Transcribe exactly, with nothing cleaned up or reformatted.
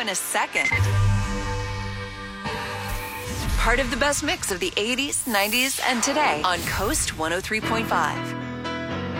in a second. Part of the best mix of the eighties, nineties, and today on Coast one oh three point five.